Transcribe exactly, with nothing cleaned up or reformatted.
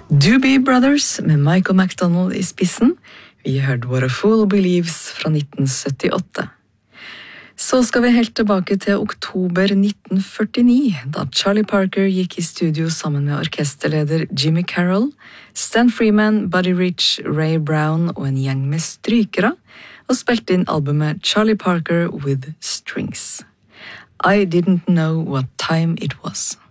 Doobie Brothers med Michael McDonald i spissen. Vi hørte What a Fool Believes fra nitten syttiåtte. Så skal vi helt tilbake til oktober nitten førtini, da Charlie Parker gikk i studio sammen med orkesterleder Jimmy Carroll, Stan Freeman, Buddy Rich, Ray Brown og en gjeng med strykere, og spilte inn albumet Charlie Parker with Strings. I didn't know what time it was.